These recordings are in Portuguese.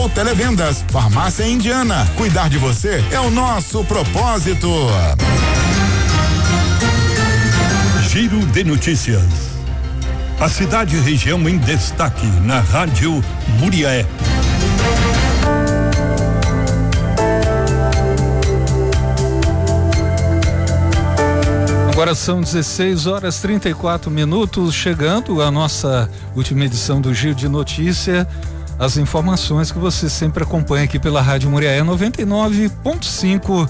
O Televendas, Farmácia Indiana. Cuidar de você é o nosso propósito. Giro de notícias. A cidade e região em destaque na Rádio Muriaé. Agora são 16h34, chegando a nossa última edição do Giro de Notícia. As informações que você sempre acompanha aqui pela Rádio Muriaé 99.5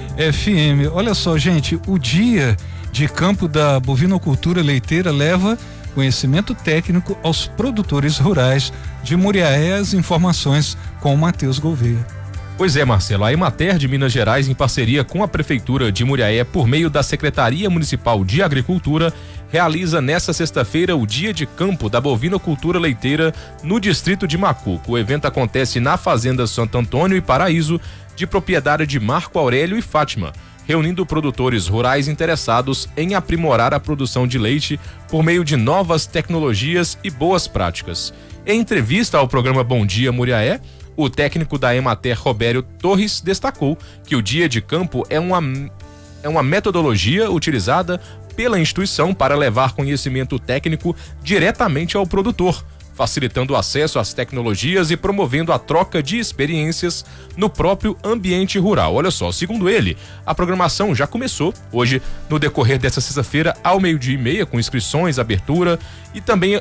FM. Olha só, gente, o dia de campo da bovinocultura leiteira leva conhecimento técnico aos produtores rurais de Muriaé. As informações com o Matheus Gouveia. Pois é, Marcelo, a Emater de Minas Gerais, em parceria com a Prefeitura de Muriaé, por meio da Secretaria Municipal de Agricultura, realiza nesta sexta-feira o Dia de Campo da Bovinocultura Leiteira no distrito de Macuco. O evento acontece na Fazenda Santo Antônio e Paraíso, de propriedade de Marco Aurélio e Fátima, reunindo produtores rurais interessados em aprimorar a produção de leite por meio de novas tecnologias e boas práticas. Em entrevista ao programa Bom Dia Muriaé, o técnico da Emater, Robério Torres, destacou que o dia de campo é uma metodologia utilizada pela instituição para levar conhecimento técnico diretamente ao produtor, facilitando o acesso às tecnologias e promovendo a troca de experiências no próprio ambiente rural. Olha só, segundo ele, a programação já começou hoje, no decorrer dessa sexta-feira, ao 12:30, com inscrições, abertura e também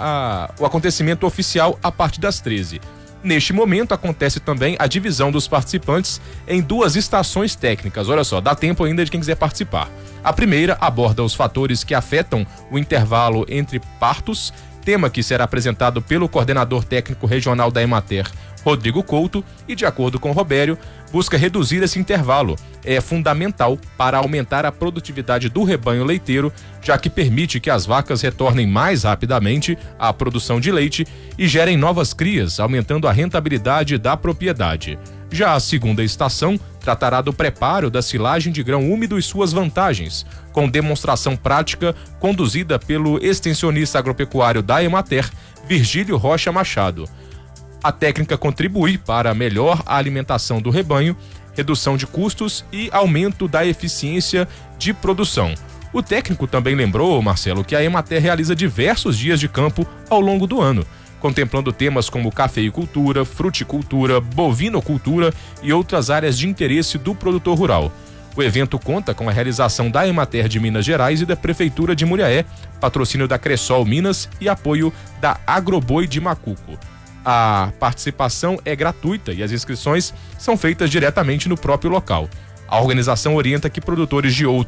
o acontecimento oficial a partir das 13h. Neste momento acontece também a divisão dos participantes em 2 estações técnicas. Olha só, dá tempo ainda de quem quiser participar. A primeira aborda os fatores que afetam o intervalo entre partos, tema que será apresentado pelo coordenador técnico regional da Emater, Rodrigo Couto, e de acordo com Robério, busca reduzir esse intervalo. É fundamental para aumentar a produtividade do rebanho leiteiro, já que permite que as vacas retornem mais rapidamente à produção de leite e gerem novas crias, aumentando a rentabilidade da propriedade. Já a segunda estação tratará do preparo da silagem de grão úmido e suas vantagens, com demonstração prática conduzida pelo extensionista agropecuário da Emater, Virgílio Rocha Machado. A técnica contribui para a melhor alimentação do rebanho, redução de custos e aumento da eficiência de produção. O técnico também lembrou, Marcelo, que a Emater realiza diversos dias de campo ao longo do ano, contemplando temas como cafeicultura, fruticultura, bovinocultura e outras áreas de interesse do produtor rural. O evento conta com a realização da Emater de Minas Gerais e da Prefeitura de Muriaé, patrocínio da Cressol Minas e apoio da Agroboi de Macuco. A participação é gratuita e as inscrições são feitas diretamente no próprio local. A organização orienta que produtores de outros